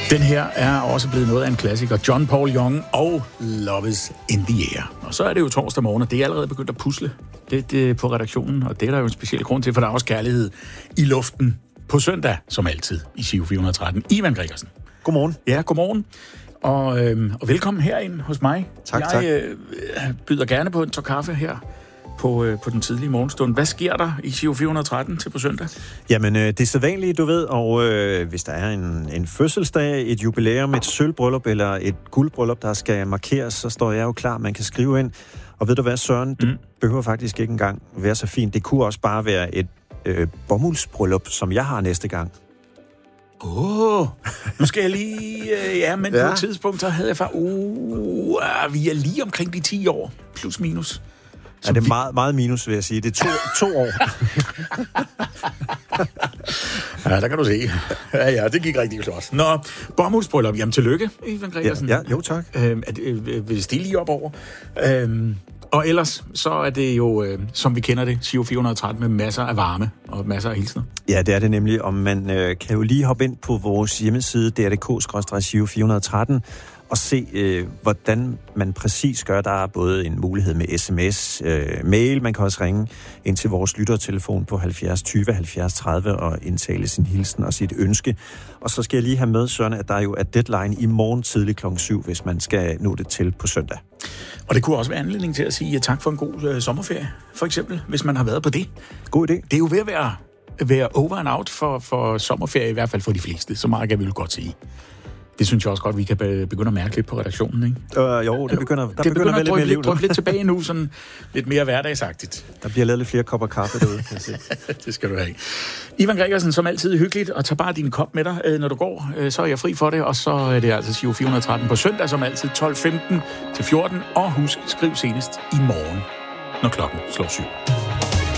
Den her er også blevet noget af en klassiker. John Paul Young og Love is in the Air. Og så er det jo torsdag morgen, og det er allerede begyndt at pusle lidt på redaktionen, og det er der jo en speciel grund til, for der er også kærlighed i luften på søndag, som altid, i Giro 413. Ivan Gregersen. Godmorgen. Ja, godmorgen. Og velkommen herind hos mig. Tak. Jeg byder gerne på en tår kaffe her på den tidlige morgenstund. Hvad sker der i Giro 413 til på søndag? Jamen, det er sædvanligt, du ved, og hvis der er en fødselsdag, et jubilæum, et sølvbryllup eller et guldbryllup, der skal markeres, så står jeg jo klar, man kan skrive ind. Og ved du hvad, Søren, det behøver faktisk ikke engang være så fint. Det kunne også bare være et bomuldsbryllup, som jeg har næste gang. Nu skal jeg lige... men på et tidspunkt, så havde jeg vi er lige omkring de 10 år, plus minus. Ja, det er meget, meget minus, vil jeg sige. Det er to år. Ja, der kan du se. Ja, det gik rigtig flot. Nå, bomuldsbryllup. Jamen, tillykke, Ivan Gregersen. Ja, jo, tak. Vil det lige op over? Og ellers, så er det jo, som vi kender det, Giro 413 med masser af varme og masser af hilsner. Ja, det er det nemlig, og man kan jo lige hoppe ind på vores hjemmeside, drdk/Giro 413, og se, hvordan man præcis gør. Der er både en mulighed med sms, mail, man kan også ringe ind til vores lyttertelefon på 70 20 70 30 og indtale sin hilsen og sit ønske. Og så skal jeg lige have med, Søren, at der jo er deadline i morgen tidlig kl. 7, hvis man skal nå det til på søndag. Og det kunne også være anledning til at sige tak for en god sommerferie, for eksempel, hvis man har været på det. God idé. Det er jo ved at være over and out for sommerferie, i hvert fald for de fleste. Så meget kan vi jo godt sige. Det synes jeg også godt, vi kan begynde at mærke lidt på redaktionen, ikke? Jo, det begynder at lidt mere liv nu. Lidt tilbage nu, sådan lidt mere hverdagsagtigt. Der bliver lavet lidt flere kopper kaffe derude, kan jeg se. Det skal du have. Ivan Gregersen, som altid hyggeligt, og tag bare din kop med dig, når du går. Så er jeg fri for det, og så er det altså Giro 413 på søndag, som altid 12:15 til 14. Og husk, skriv senest i morgen, når klokken slår 7.